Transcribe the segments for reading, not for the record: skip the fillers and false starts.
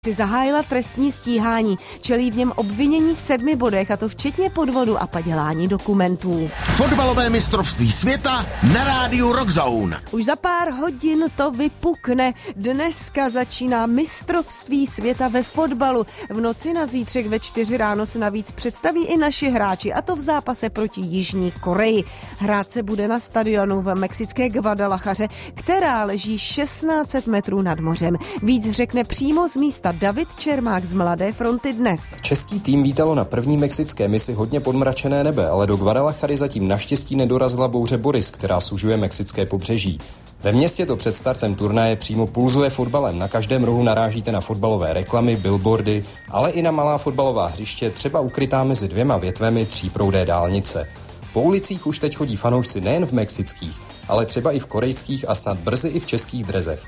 si zahájila trestní stíhání. Čelí v něm obvinění v 7 bodech, a to včetně podvodu a padělání dokumentů. Fotbalové mistrovství světa na rádiu Rockzone. Už za pár hodin to vypukne. Dneska začíná mistrovství světa ve fotbalu. V noci na zítřek ve 4 ráno se navíc představí i naši hráči, a to v zápase proti Jižní Koreji. Hrát se bude na stadionu v mexické Guadalajaře, která leží 1600 metrů nad mořem. Víc řekne přímo z místa David Čermák z Mladé fronty dnes. Český tým vítalo na první mexické misi hodně podmračené nebe, ale do Guadalajary zatím naštěstí nedorazila bouře Boris, která sužuje mexické pobřeží. Ve městě to před startem turnaje přímo pulzuje fotbalem. Na každém rohu narážíte na fotbalové reklamy, billboardy, ale i na malá fotbalová hřiště, třeba ukrytá mezi 2 větvemi tříproudé dálnice. Po ulicích už teď chodí fanoušci nejen v mexických, ale třeba i v korejských a snad brzy i v českých drezech.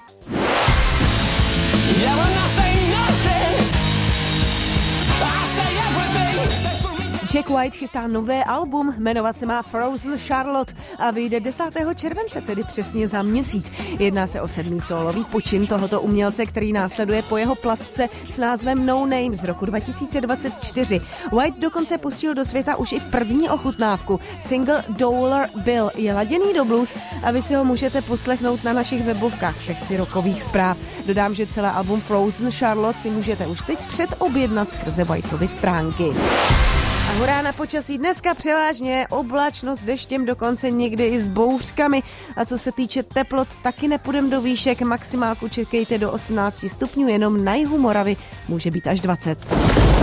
Jack White chystá nové album, jmenovat se má Frozen Charlotte a vyjde 10. července, tedy přesně za měsíc. Jedná se o 7. sólový počin tohoto umělce, který následuje po jeho placce s názvem No Name z roku 2024. White dokonce pustil do světa už i první ochutnávku. Single Dollar Bill je laděný do blues a vy si ho můžete poslechnout na našich webovkách v sekci rockových zpráv. Dodám, že celé album Frozen Charlotte si můžete už teď předobjednat skrze Whiteovy stránky. A hurá na počasí, dneska převážně oblačno s deštěm, dokonce někdy i s bouřkami. A co se týče teplot, taky nepůjdem do výšek, maximálku čekejte do 18 stupňů, jenom na jihu Moravy může být až 20.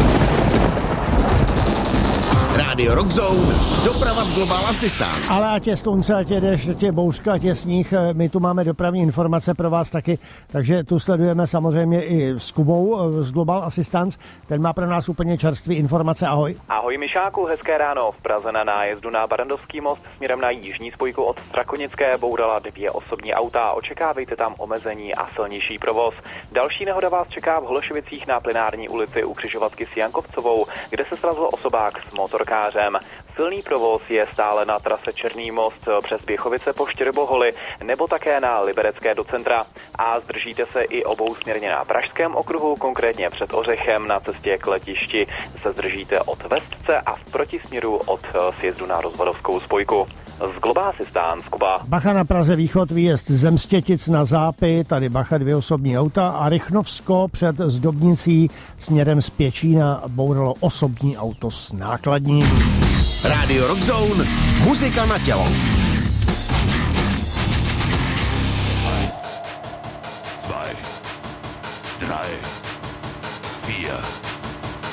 Rádio Rockzone, doprava z Global Assistance. Ale ať je slunce, ať je dešť, ať je bouřka, ať je sníh, my tu máme dopravní informace pro vás taky, takže tu sledujeme samozřejmě i s Kubou z Global Assistance, ten má pro nás úplně čerstvý informace. Ahoj. Ahoj Mišáku, hezké ráno. V Praze na nájezdu na Barandovský most směrem na jižní spojku od Strakonické bourala 2 osobní auta. Očekávejte tam omezení a silnější provoz. Další nehoda vás čeká v Holešovicích na Plenární ulici u křižovatky s Jankovcovou, kde se srazil osobák s motorkářem. Silný provoz je stále na trase Černý most přes Běchovice po Štěrboholi nebo také na Liberecké do centra. A zdržíte se i obousměrně na Pražském okruhu, konkrétně před Ořechem na cestě k letišti se zdržíte od Vestce a v protisměru od sjezdu na Rozvadovskou spojku. Z Global Assistance, Kuba. Bacha na Praze východ, výjezd ze Mstětic na Zápy, tady bacha 2 osobní auta a Rychnovsko před Zdobnicí směrem z Pěčína bouralo osobní auto s nákladním. Rádio Rockzone, muzika na tělo. 1, 2, 3, 4